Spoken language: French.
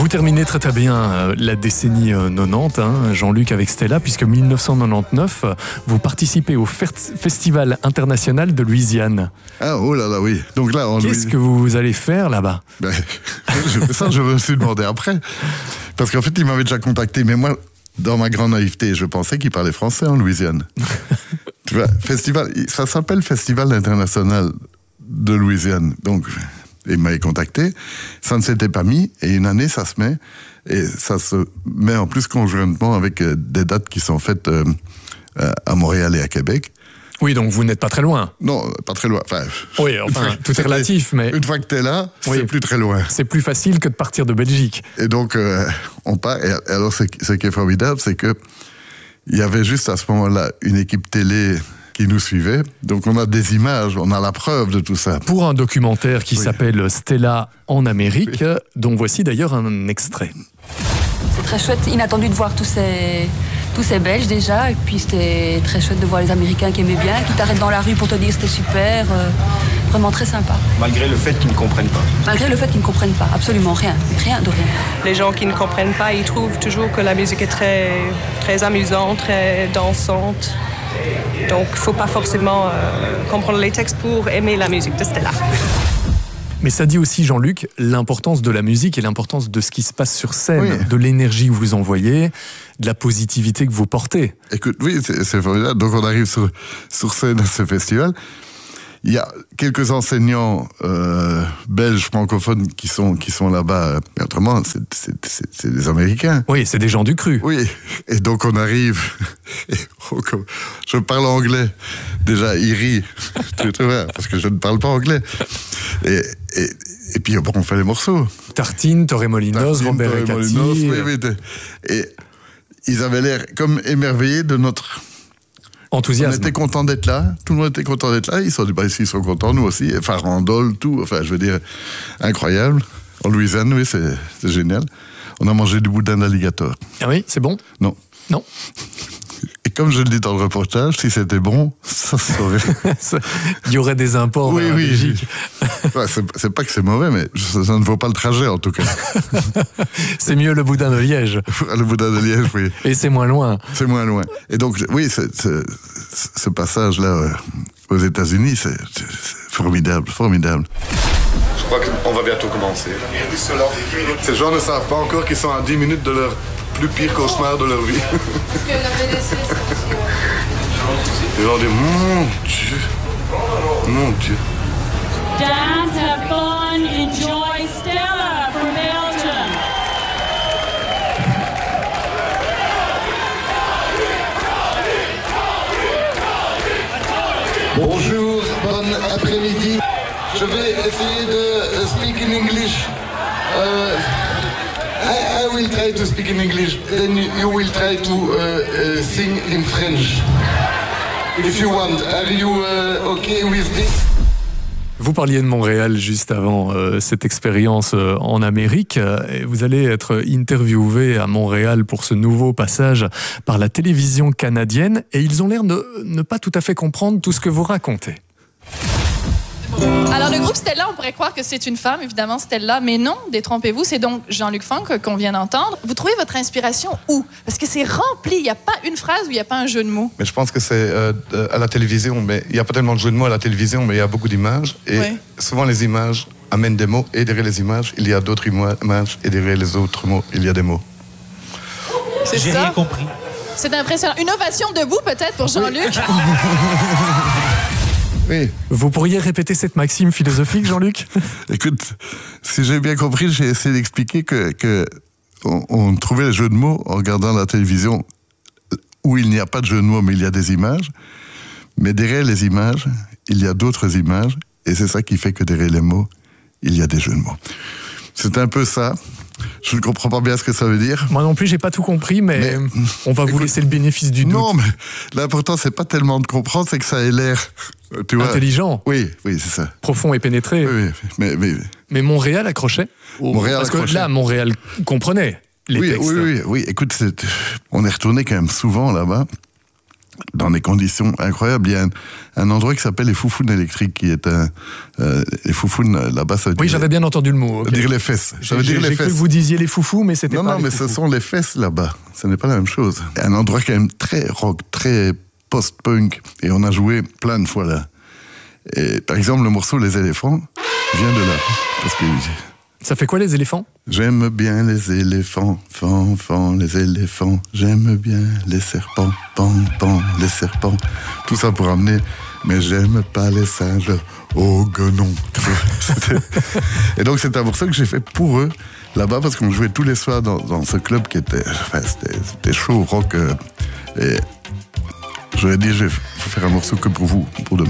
Vous terminez très très bien la décennie 90, Jean-Luc, avec Stella, puisque 1999, vous participez au Festival international de Louisiane. Ah, oh là là, oui. Donc là, Qu'est-ce que vous allez faire là-bas? Ça, je me suis demandé après. Parce qu'en fait, il m'avait déjà contacté, mais moi, dans ma grande naïveté, je pensais qu'il parlait français en Louisiane. Tu vois, ça s'appelle Festival international de Louisiane. Donc, il m'avait contacté, ça ne s'était pas mis, et une année, ça se met, et ça se met en plus conjointement avec des dates qui sont faites à Montréal et à Québec. Oui, donc vous n'êtes pas très loin. Non, pas très loin. Enfin, oui, enfin, tout est relatif, mais... Une fois que tu es là, c'est plus très loin. C'est plus facile que de partir de Belgique. Et donc, on part, et alors ce qui est formidable, c'est que il y avait juste à ce moment-là une équipe télé qui nous suivait. Donc on a des images, on a la preuve de tout ça. Pour un documentaire qui s'appelle Stella en Amérique, dont voici d'ailleurs un extrait. C'est très chouette, inattendu de voir tous ces Belges déjà, et puis c'était très chouette de voir les Américains qui aimaient bien, qui t'arrêtent dans la rue pour te dire c'était super, vraiment très sympa. Malgré le fait qu'ils ne comprennent pas. Malgré le fait qu'ils ne comprennent pas, absolument rien de rien. Les gens qui ne comprennent pas, ils trouvent toujours que la musique est très, très amusante, très dansante. Donc il ne faut pas forcément comprendre les textes pour aimer la musique de Stella. Mais ça dit aussi, Jean-Luc, l'importance de la musique et l'importance de ce qui se passe sur scène, de l'énergie que vous envoyez, de la positivité que vous portez. Écoute, oui, c'est formidable. Donc on arrive sur scène à ce festival. Il y a quelques enseignants belges francophones qui sont là-bas. Mais autrement, c'est des Américains. Oui, c'est des gens du cru. Oui, et donc on arrive. Je parle anglais. Déjà, ils rient. Tu vois, parce que je ne parle pas anglais. Et puis bon, on fait les morceaux. Tartine, Torremolinos, Robert et Cathy. Oui. Et ils avaient l'air comme émerveillés de notre enthousiasme. On était contents d'être là, tout le monde était content d'être là, ils sont dit, s'ils sont contents, nous aussi, enfin, Randol, tout, enfin, je veux dire, incroyable. En Louisiane, oui, c'est génial. On a mangé du boudin d'alligator. Ah oui, c'est bon? Non. Non. Et comme je le dis dans le reportage, si c'était bon, ça serait... Il y aurait des imports en Belgique. Ouais, c'est pas que c'est mauvais, mais ça ne vaut pas le trajet, en tout cas. C'est mieux le boudin de Liège. Le boudin de Liège, oui. Et c'est moins loin. C'est moins loin. Et donc, oui, ce passage-là aux États-Unis, c'est formidable. Je crois qu'on va bientôt commencer. Ces gens ne savent pas encore qu'ils sont à 10 minutes de leur plus pire cauchemar de leur vie. Ils vont dire, mon Dieu. Dance, have fun, enjoy Stella from Belgium. Bonjour, bon après-midi. Je vais essayer de speak in English. I will try to speak in English, then you will try to sing in French. If you want, are you okay with this? Vous parliez de Montréal juste avant cette expérience en Amérique. Et vous allez être interviewé à Montréal pour ce nouveau passage par la télévision canadienne. Et ils ont l'air de ne pas tout à fait comprendre tout ce que vous racontez. Alors, le groupe Stella, on pourrait croire que c'est une femme, évidemment, Stella, mais non, détrompez-vous, c'est donc Jean-Luc Funk qu'on vient d'entendre. Vous trouvez votre inspiration où? Parce que c'est rempli, il n'y a pas une phrase où il n'y a pas un jeu de mots. Mais je pense que c'est à la télévision, mais il n'y a pas tellement de jeux de mots à la télévision, mais il y a beaucoup d'images, et souvent les images amènent des mots, et derrière les images, il y a d'autres images, et derrière les autres mots, il y a des mots. C'est ça? J'ai rien compris. C'est impressionnant. Une ovation debout, peut-être, pour Jean-Luc? Oui. Vous pourriez répéter cette maxime philosophique, Jean-Luc? Écoute, si j'ai bien compris, j'ai essayé d'expliquer que on trouvait les jeux de mots en regardant la télévision où il n'y a pas de jeu de mots, mais il y a des images. Mais derrière les images, il y a d'autres images, et c'est ça qui fait que derrière les mots, il y a des jeux de mots. C'est un peu ça. Je ne comprends pas bien ce que ça veut dire. Moi non plus, j'ai pas tout compris, mais on va vous laisser le bénéfice du doute. Non, mais l'important, c'est pas tellement de comprendre, c'est que ça ait l'air, tu vois, intelligent. Oui, c'est ça. Profond et pénétré. Oui, mais Montréal accrochait. Parce que là, Montréal comprenait les textes. Oui. Écoute, on est retourné quand même souvent là-bas. dans des conditions incroyables. Il y a un endroit qui s'appelle les Foufounes électriques, qui est les Foufounes, là-bas, ça veut dire... Oui, j'avais bien entendu le mot. Okay. Dire les fesses. Ça veut dire les fesses. J'ai cru que vous disiez les foufous, mais c'était pas Non, les mais foufous. ce sont les fesses là-bas. Ce n'est pas la même chose. Un endroit quand même très rock, très post-punk. Et on a joué plein de fois là. Et par exemple, le morceau Les éléphants vient de là. Parce que... Ça fait quoi, les éléphants? J'aime bien les éléphants, fan, les éléphants. J'aime bien les serpents, pan, les serpents. Tout ça pour amener, mais j'aime pas les singes au guenon. Et donc c'est un morceau que j'ai fait pour eux, là-bas, parce qu'on jouait tous les soirs dans ce club qui était... Enfin, c'était chaud, rock. Et je leur ai dit, je vais faire un morceau que pour vous, pour demain.